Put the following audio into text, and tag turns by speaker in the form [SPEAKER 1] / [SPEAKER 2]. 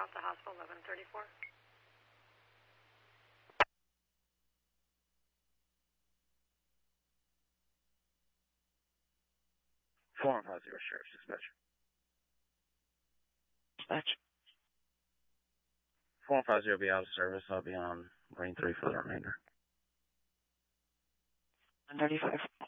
[SPEAKER 1] south to hospital 1134.
[SPEAKER 2] 4150 Sheriff's Dispatch.
[SPEAKER 3] Dispatch.
[SPEAKER 2] 4150 will be out of service. I'll be on Green 3 for the remainder.
[SPEAKER 3] 135.